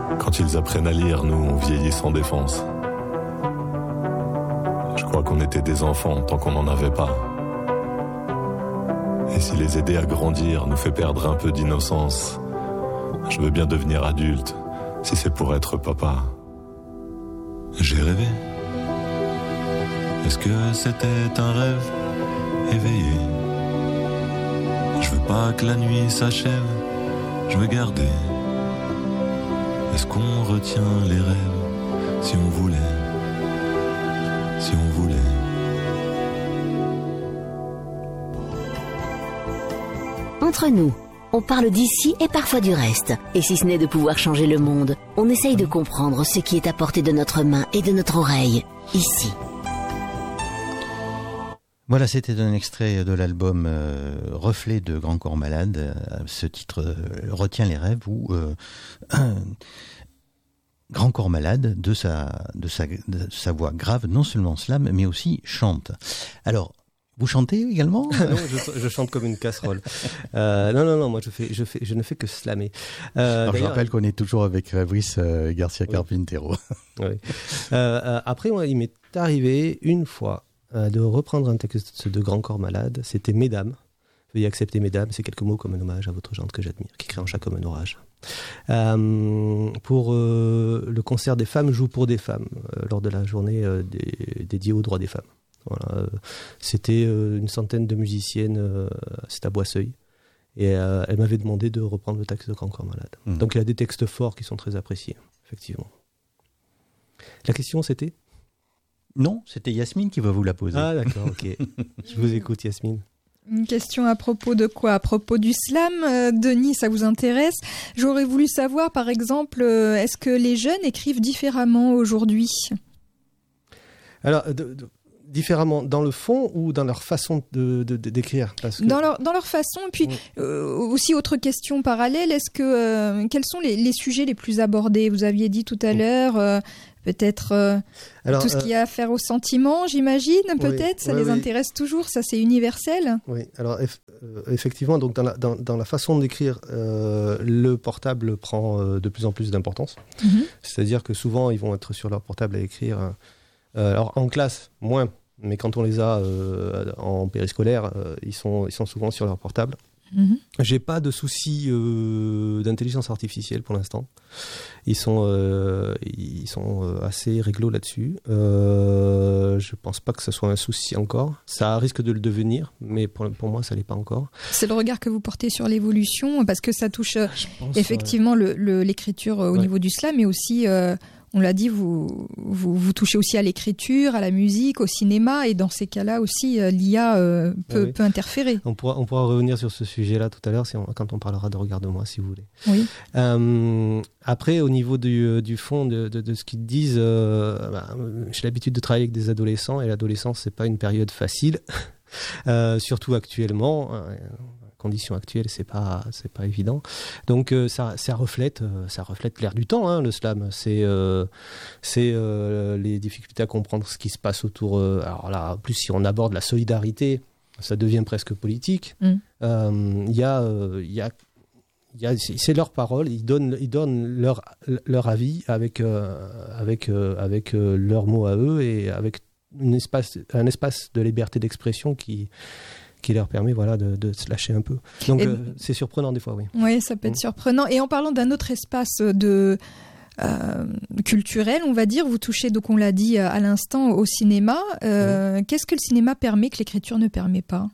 Quand ils apprennent à lire, nous, on vieillit sans défense. Je crois qu'on était des enfants tant qu'on n'en avait pas. Et si les aider à grandir nous fait perdre un peu d'innocence, je veux bien devenir adulte, si c'est pour être papa. J'ai rêvé. Est-ce que c'était un rêve éveillé? Je veux pas que la nuit s'achève, je veux garder. Est-ce qu'on retient les rêves si on voulait? Si on voulait. Entre nous, on parle d'ici et parfois du reste. Et si ce n'est de pouvoir changer le monde, on essaye de comprendre ce qui est à portée de notre main et de notre oreille, ici. Voilà, c'était un extrait de l'album Reflet de Grand Corps Malade. Ce titre retient les rêves où Grand Corps Malade, de sa voix grave, non seulement slame, mais aussi chante. Alors, vous chantez également? Non, je chante comme une casserole. Non, moi je ne fais que slammer. Alors, je rappelle qu'on est toujours avec Fabrice Garcia Carpintero. Oui. Après, moi, il m'est arrivé une fois de reprendre un texte de Grand Corps Malade. C'était Mesdames. Veuillez accepter Mesdames, c'est quelques mots comme un hommage à votre gendre que j'admire, qui crie en chaque homme un orage. Pour le concert des femmes joue pour des femmes, lors de la journée dédiée aux droits des femmes. Voilà, c'était une centaine de musiciennes, c'était à Boisseuil, et elle m'avait demandé de reprendre le texte de Grand Corps Malade. Donc il y a des textes forts qui sont très appréciés, effectivement. La question c'était ? Non, c'était Yasmine qui va vous la poser. Ah d'accord, ok. Je vous écoute, Yasmine. Une question à propos de quoi? À propos du slam, Denis, ça vous intéresse? J'aurais voulu savoir, par exemple, est-ce que les jeunes écrivent différemment aujourd'hui? Alors, différemment dans le fond ou dans leur façon d'écrire? Parce que... dans leur façon. Et puis, aussi, autre question parallèle, est-ce que quels sont les sujets les plus abordés? Vous aviez dit tout à l'heure... peut-être tout ce qu'il y a à faire au sentiment, j'imagine, peut-être, ça les intéresse toujours, ça c'est universel. Oui, alors effectivement, donc dans la façon d'écrire, le portable prend de plus en plus d'importance. C'est-à-dire que souvent, ils vont être sur leur portable à écrire, alors en classe, moins, mais quand on les a en périscolaire, ils sont souvent sur leur portable. J'ai pas de soucis d'intelligence artificielle pour l'instant. Ils sont assez réglo là-dessus. Je pense pas que ce soit un souci encore. Ça risque de le devenir, mais pour moi, ça l'est pas encore. C'est le regard que vous portez sur l'évolution, parce que ça touche effectivement l'écriture au niveau du slam, mais aussi... on l'a dit, vous touchez aussi à l'écriture, à la musique, au cinéma, et dans ces cas-là aussi, l'IA peut interférer. On pourra revenir sur ce sujet-là tout à l'heure quand on parlera de Regarde-moi, si vous voulez. Oui. Après, au niveau du fond de ce qu'ils disent, j'ai l'habitude de travailler avec des adolescents, et l'adolescence, c'est pas une période facile, surtout actuellement. Conditions actuelles, c'est pas évident. Donc ça reflète l'air du temps, hein, le slam. C'est les difficultés à comprendre ce qui se passe autour. Alors là, en plus, si on aborde la solidarité, ça devient presque politique. C'est leur parole. Ils donnent leur avis avec leurs mots à eux, et avec un espace de liberté d'expression qui leur permet de se lâcher un peu. Donc c'est surprenant des fois, oui. Oui, ça peut être surprenant. Et en parlant d'un autre espace culturel, on va dire, vous touchez, donc on l'a dit à l'instant, au cinéma. Qu'est-ce que le cinéma permet que l'écriture ne permet pas?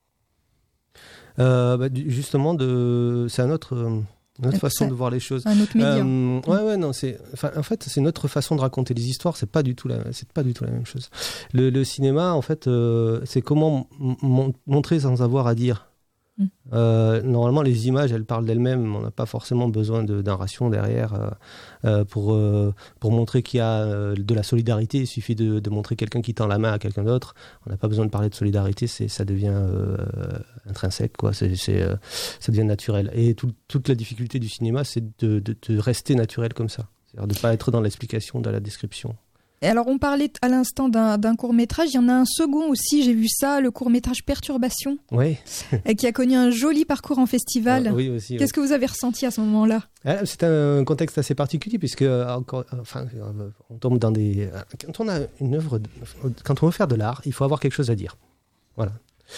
Justement, c'est un autre... Notre façon de voir les choses. Un autre média. En fait, c'est notre façon de raconter les histoires. C'est pas du tout la même chose. Le cinéma, en fait, c'est comment montrer sans avoir à dire. Normalement, les images, elles parlent d'elles-mêmes. On n'a pas forcément besoin d'un ration derrière pour montrer qu'il y a de la solidarité. Il suffit de montrer quelqu'un qui tend la main à quelqu'un d'autre. On n'a pas besoin de parler de solidarité. Ça devient intrinsèque, quoi. Ça devient naturel. Et toute la difficulté du cinéma, c'est de rester naturel comme ça. C'est-à-dire de ne pas être dans l'explication, dans la description. Et alors, on parlait à l'instant d'un court-métrage. Il y en a un second aussi, j'ai vu ça, le court-métrage Perturbation, qui a connu un joli parcours en festival. Oui, aussi. Qu'est-ce que vous avez ressenti à ce moment-là ? C'est un contexte assez particulier, puisque on tombe dans des... Quand on a une œuvre, quand on veut faire de l'art, il faut avoir quelque chose à dire. Voilà.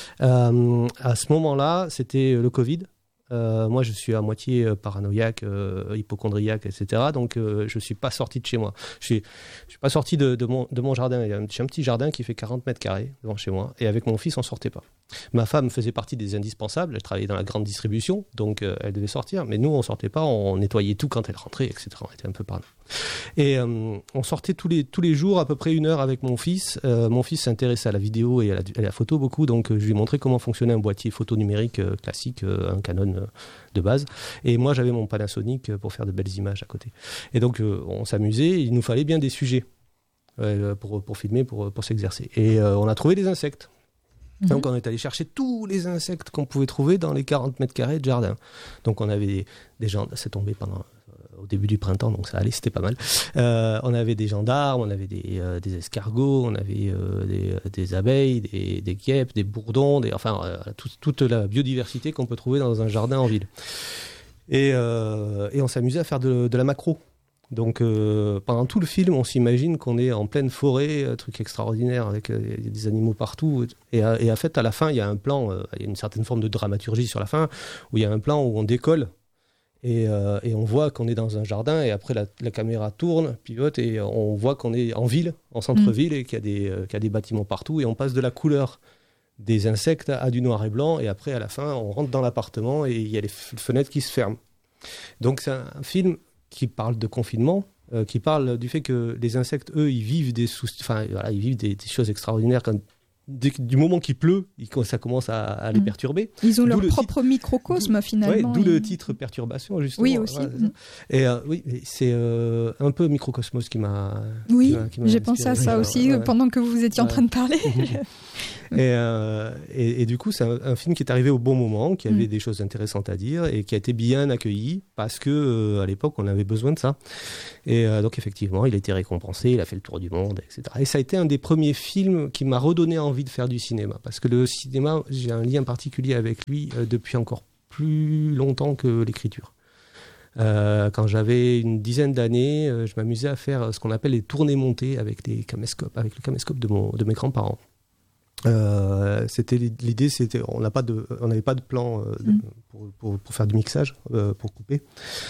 À ce moment-là, c'était le Covid. Moi, je suis à moitié paranoïaque, hypocondriaque, etc. Donc, je ne suis pas sorti de chez moi. Je suis pas sorti de mon jardin. J'ai un petit jardin qui fait 40 mètres carrés devant chez moi. Et avec mon fils, on ne sortait pas. Ma femme faisait partie des indispensables. Elle travaillait dans la grande distribution, donc elle devait sortir. Mais nous, on ne sortait pas. On nettoyait tout quand elle rentrait, etc. On était un peu parano. Et on sortait tous les jours à peu près 1 heure avec mon fils. Mon fils s'intéressait à la vidéo et à la photo beaucoup. Donc, je lui ai montré comment fonctionnait un boîtier photo numérique classique, un Canon de base. Et moi, j'avais mon Panasonic pour faire de belles images à côté. Et donc, on s'amusait. Il nous fallait bien des sujets pour filmer, pour s'exercer. Et on a trouvé des insectes. Donc, on est allé chercher tous les insectes qu'on pouvait trouver dans les 40 mètres carrés de jardin. Donc, on avait des gens... C'est tombé au début du printemps, donc ça allait, c'était pas mal. On avait des gendarmes, on avait des escargots, on avait des abeilles, des guêpes, des bourdons, toute la biodiversité qu'on peut trouver dans un jardin en ville. Et on s'amusait à faire de la macro. Donc pendant tout le film, on s'imagine qu'on est en pleine forêt, un truc extraordinaire avec des animaux partout. Et en fait, à la fin, il y a un plan, il y a une certaine forme de dramaturgie sur la fin, où il y a un plan où on décolle. Et on voit qu'on est dans un jardin et après la caméra tourne, pivote et on voit qu'on est en ville, en centre-ville et qu'il y a des bâtiments partout et on passe de la couleur des insectes à du noir et blanc et après à la fin on rentre dans l'appartement et il y a les fenêtres qui se ferment. Donc c'est un film qui parle de confinement, qui parle du fait que les insectes, eux, ils vivent des choses extraordinaires du moment qu'il pleut, ça commence à les perturber. Ils ont leur propre microcosme, finalement. D'où le titre Perturbation, justement. Oui, aussi. Voilà. Et c'est un peu Microcosmos qui m'a... Oui, qui m'a j'ai pensé à ça aussi pendant que vous étiez en train de parler. Et du coup, c'est un film qui est arrivé au bon moment, qui avait des choses intéressantes à dire et qui a été bien accueilli parce que à l'époque, on avait besoin de ça. Et donc, effectivement, il a été récompensé, il a fait le tour du monde, etc. Et ça a été un des premiers films qui m'a redonné envie de faire du cinéma. Parce que le cinéma, j'ai un lien particulier avec lui depuis encore plus longtemps que l'écriture. Quand j'avais une dizaine d'années, je m'amusais à faire ce qu'on appelle les tournées montées avec le caméscope de mes grands-parents. L'idée, c'était on n'avait pas de plan pour faire du mixage, pour couper.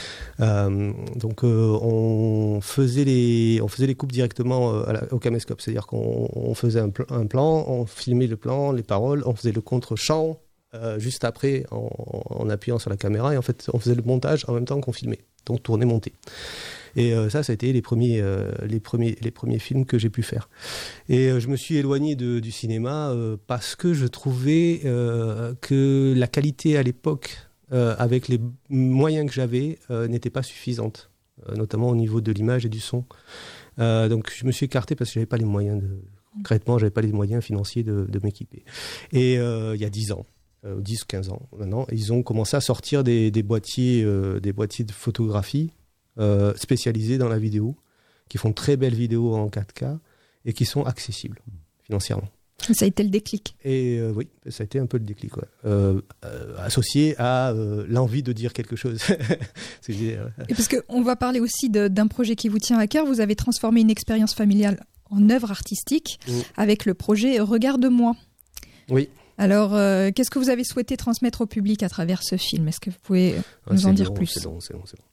Donc on faisait les coupes directement au caméscope, c'est-à-dire qu'on faisait un plan, on filmait le plan, les paroles, on faisait le contre-champ juste après en appuyant sur la caméra et en fait on faisait le montage en même temps qu'on filmait, donc tourner, monter. Et ça a été les premiers films que j'ai pu faire. Et je me suis éloigné du cinéma parce que je trouvais que la qualité à l'époque, avec les moyens que j'avais, n'était pas suffisante, notamment au niveau de l'image et du son. Donc je me suis écarté parce que j'avais pas les moyens concrètement, j'avais pas les moyens financiers de m'équiper. Et il y a 10 ans. 10 ou 15 ans maintenant, ils ont commencé à sortir des boîtiers de photographie spécialisés dans la vidéo, qui font très belles vidéos en 4K et qui sont accessibles financièrement. Ça a été le déclic. Et oui, ça a été un peu le déclic, associé à l'envie de dire quelque chose. Et parce qu'on va parler aussi d'un projet qui vous tient à cœur. Vous avez transformé une expérience familiale en œuvre artistique avec le projet Regarde-moi. Oui. Alors, qu'est-ce que vous avez souhaité transmettre au public à travers ce film ? Est-ce que vous pouvez nous en dire plus ? C'est long.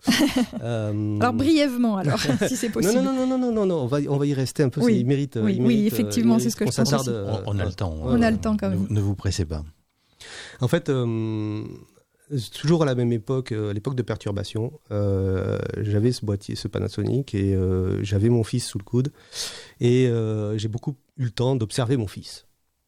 Alors, brièvement, si c'est possible. Non, on va y rester un peu, oui. Il mérite. Oui, effectivement, c'est ce que je pense aussi. On a le temps. On a le temps quand même. Ne vous pressez pas. En fait, toujours à la même époque, l'époque de Perturbation, j'avais ce boîtier, ce Panasonic, et j'avais mon fils sous le coude, et j'ai beaucoup eu le temps d'observer mon fils.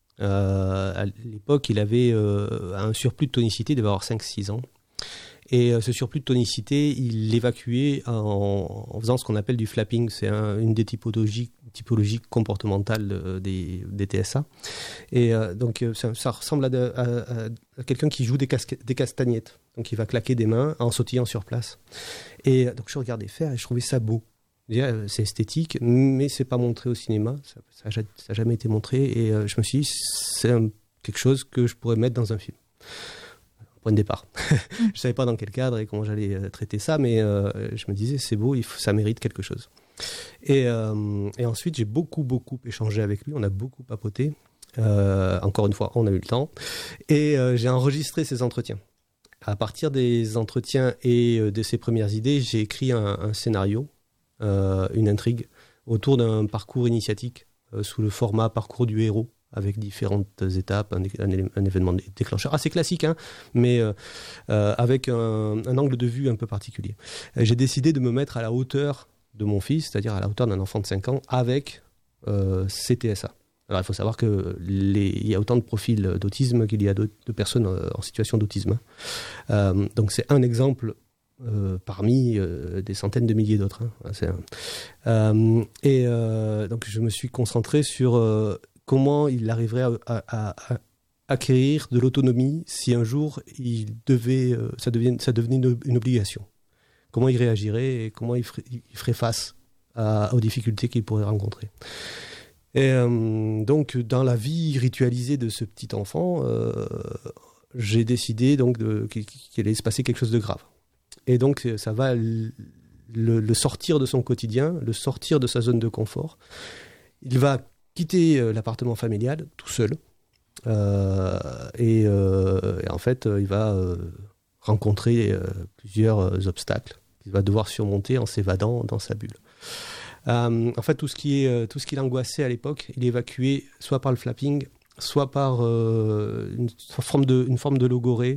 À l'époque, il avait un surplus de tonicité, il devait avoir 5-6 ans. Et ce surplus de tonicité, il l'évacuait en faisant ce qu'on appelle du flapping. C'est une des typologies comportementales des TSA. Et donc, ça ressemble à quelqu'un qui joue des castagnettes. Donc, il va claquer des mains en sautillant sur place. Et donc, je regardais faire et je trouvais ça beau. C'est esthétique, mais c'est pas montré au cinéma. Ça a jamais été montré. Et je me suis dit, c'est quelque chose que je pourrais mettre dans un film. Point de départ. Je savais pas dans quel cadre et comment j'allais traiter ça, mais je me disais, c'est beau, ça mérite quelque chose. Et ensuite, j'ai beaucoup échangé avec lui. On a beaucoup papoté. Encore une fois, on a eu le temps. Et j'ai enregistré ces entretiens. À partir des entretiens et de ses premières idées, j'ai écrit un scénario, une intrigue, autour d'un parcours initiatique sous le format parcours du héros, avec différentes étapes, un événement déclencheur assez classique, hein, mais avec un angle de vue un peu particulier. J'ai décidé de me mettre à la hauteur de mon fils, c'est-à-dire à la hauteur d'un enfant de 5 ans, avec CTSA. Alors il faut savoir qu'il y a autant de profils d'autisme qu'il y a de personnes en situation d'autisme. Donc c'est un exemple parmi des centaines de milliers d'autres. Hein. Donc je me suis concentré sur comment il arriverait à acquérir de l'autonomie si un jour ça devenait une obligation. Comment il réagirait et comment il ferait face aux difficultés qu'il pourrait rencontrer. Et donc, dans la vie ritualisée de ce petit enfant, j'ai décidé donc qu'il allait se passer quelque chose de grave. Et donc, ça va le sortir de son quotidien, le sortir de sa zone de confort. Il va quitter l'appartement familial tout seul. Et en fait, il va rencontrer plusieurs obstacles qu'il va devoir surmonter en s'évadant dans sa bulle. En fait, tout ce qui l'angoissait à l'époque, il est évacué soit par le flapping, soit par une forme de logorée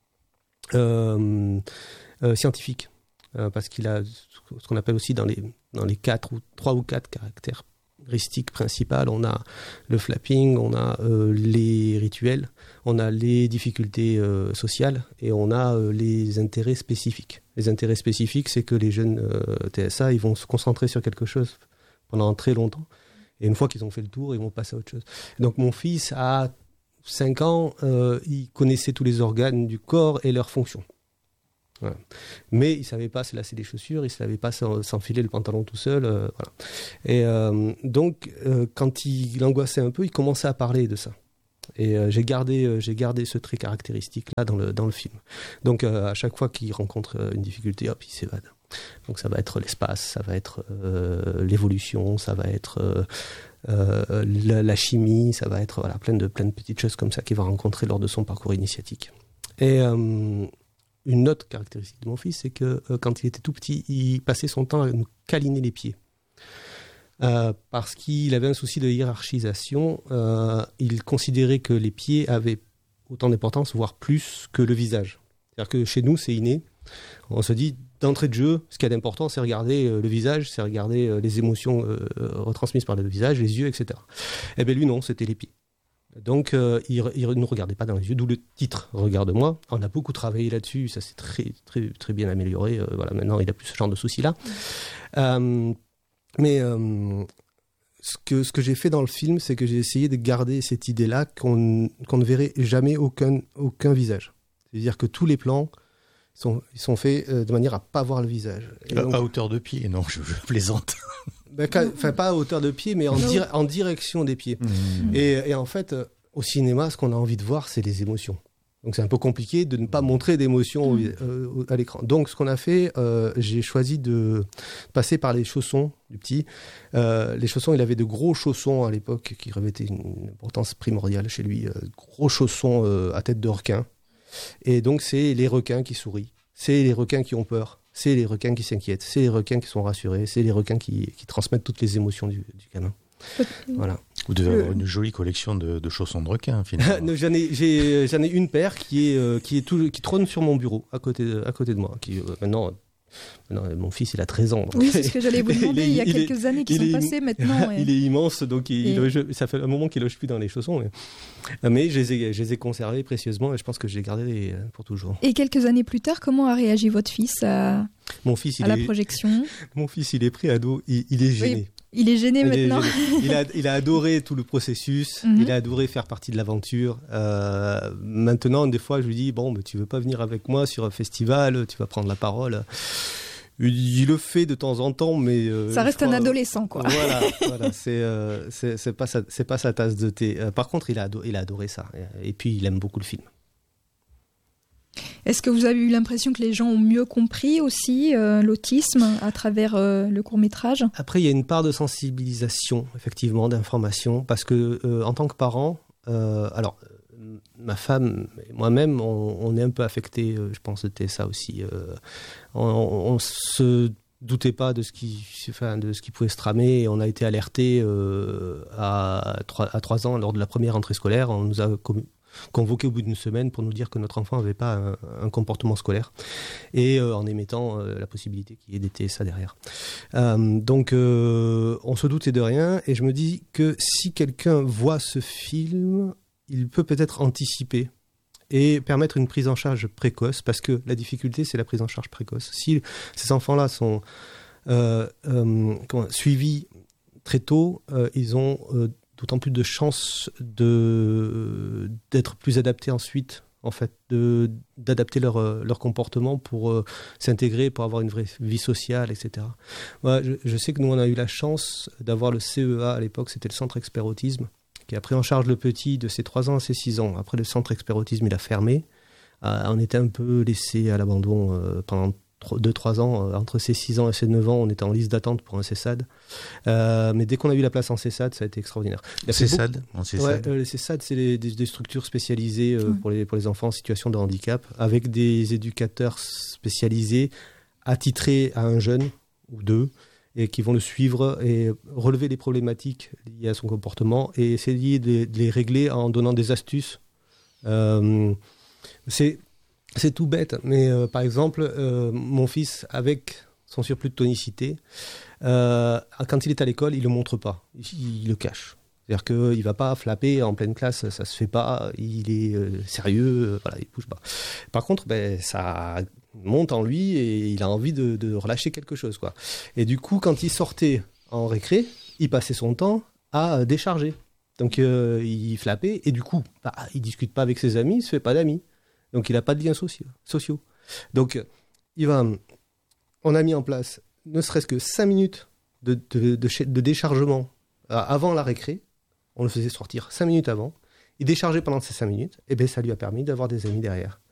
scientifique, parce qu'il a ce qu'on appelle aussi dans les 3 ou 4 caractéristiques principales. On a le flapping, on a les rituels, on a les difficultés sociales et on a les intérêts spécifiques. Les intérêts spécifiques, c'est que les jeunes TSA, ils vont se concentrer sur quelque chose pendant très longtemps. Et une fois qu'ils ont fait le tour, ils vont passer à autre chose. Donc mon fils, à 5 ans, il connaissait tous les organes du corps et leurs fonctions. Voilà. Mais il ne savait pas se lasser les chaussures, il ne savait pas s'enfiler le pantalon tout seul. Voilà. Et donc, quand il angoissait un peu, il commençait à parler de ça. Et j'ai gardé ce trait caractéristique-là dans le film. Donc, à chaque fois qu'il rencontre une difficulté, hop, il s'évade. Donc, ça va être l'espace, ça va être l'évolution, ça va être la chimie, ça va être plein de petites choses comme ça qu'il va rencontrer lors de son parcours initiatique. Et une autre caractéristique de mon fils, c'est que quand il était tout petit, il passait son temps à nous câliner les pieds. Parce qu'il avait un souci de hiérarchisation. Il considérait que les pieds avaient autant d'importance, voire plus que le visage. C'est-à-dire que chez nous, c'est inné. On se dit, d'entrée de jeu, ce qui est important, c'est regarder le visage, c'est regarder les émotions retransmises par le visage, les yeux, etc. Eh bien lui, non, c'était les pieds. Donc, il ne regardait pas dans les yeux, d'où le titre « Regarde-moi ». On a beaucoup travaillé là-dessus, ça s'est très, très, très bien amélioré. Voilà, maintenant, il n'a plus ce genre de soucis-là. Mais ce que j'ai fait dans le film, c'est que j'ai essayé de garder cette idée-là qu'on ne verrait jamais aucun visage. C'est-à-dire que tous les plans sont faits de manière à ne pas voir le visage. Donc, à hauteur de pied, non, je plaisante. Enfin, pas à hauteur de pied, mais en direction des pieds. Mmh. Et en fait, au cinéma, ce qu'on a envie de voir, c'est les émotions. Donc c'est un peu compliqué de ne pas montrer d'émotions à l'écran. Donc ce qu'on a fait, j'ai choisi de passer par les chaussons du petit. Les chaussons, il avait de gros chaussons à l'époque qui revêtaient une importance primordiale chez lui. Gros chaussons à tête de requin. Et donc c'est les requins qui sourient. C'est les requins qui ont peur. C'est les requins qui s'inquiètent. C'est les requins qui sont rassurés. C'est les requins qui transmettent toutes les émotions du gamin. Voilà. Vous devez avoir une jolie collection de chaussons de requin, finalement. J'en ai une paire qui trône sur mon bureau, à côté de moi. Maintenant, mon fils, il a 13 ans. Oui, c'est ce que j'allais vous demander. Il y a quelques années qui sont passées maintenant. Il est immense, donc ça fait un moment qu'il ne loge plus dans les chaussons. Mais je les ai conservés précieusement et je pense que je les gardé pour toujours. Et quelques années plus tard, comment a réagi votre fils à la projection ? Mon fils, il est pré-ado, il est gêné. Oui. Il est gêné maintenant. Il a adoré tout le processus. Il a adoré faire partie de l'aventure. Maintenant, des fois, je lui dis, bon, mais tu veux pas venir avec moi sur un festival, tu vas prendre la parole. Il le fait de temps en temps, mais ça reste un adolescent, quoi. Voilà, c'est pas sa tasse de thé. Par contre, il a adoré ça, et puis il aime beaucoup le film. Est-ce que vous avez eu l'impression que les gens ont mieux compris aussi l'autisme à travers le court-métrage ? Après, il y a une part de sensibilisation, effectivement, d'information, parce que en tant que parent, alors ma femme et moi-même, on est un peu affectés, je pense, de ça aussi. On se doutait pas de ce qui pouvait se tramer, et on a été alertés à 3 ans, lors de la première rentrée scolaire. On nous a convoqué au bout d'une semaine pour nous dire que notre enfant n'avait pas un comportement scolaire, et en émettant la possibilité qu'il y ait des TSA derrière. Donc on se doutait de rien, et je me dis que si quelqu'un voit ce film, il peut peut-être anticiper et permettre une prise en charge précoce, parce que la difficulté, c'est la prise en charge précoce. Si ces enfants-là sont suivis très tôt, ils ont d'autant plus de chances d'être plus adaptés ensuite, en fait, d'adapter leur comportement pour s'intégrer, pour avoir une vraie vie sociale, etc. Moi, je sais que nous, on a eu la chance d'avoir le CEA à l'époque, c'était le Centre Expert Autisme, qui a pris en charge le petit de ses 3 ans à ses 6 ans. Après, le Centre Expert Autisme, il a fermé. On était un peu laissé à l'abandon pendant 2-3 ans. Entre ses 6 ans et ses 9 ans, on était en liste d'attente pour un CESAD. Mais dès qu'on a eu la place en CESAD, ça a été extraordinaire. CESAD, les CESAD, c'est des structures spécialisées pour les enfants en situation de handicap, avec des éducateurs spécialisés, attitrés à un jeune ou 2, et qui vont le suivre et relever les problématiques liées à son comportement et essayer de les régler en donnant des astuces. C'est tout bête, mais par exemple, mon fils, avec son surplus de tonicité, quand il est à l'école, il ne le montre pas, il le cache. C'est-à-dire qu'il ne va pas flapper en pleine classe, ça ne se fait pas, il est sérieux, voilà, il ne bouge pas. Par contre, ça monte en lui et il a envie de relâcher quelque chose, quoi. Et du coup, quand il sortait en récré, il passait son temps à décharger. Donc il flappait et du coup, il ne discute pas avec ses amis, il ne se fait pas d'amis. Donc il n'a pas de liens sociaux. Donc on a mis en place ne serait-ce que 5 minutes de déchargement avant la récré. On le faisait sortir 5 minutes avant. Il déchargeait pendant ces 5 minutes, et bien ça lui a permis d'avoir des amis derrière.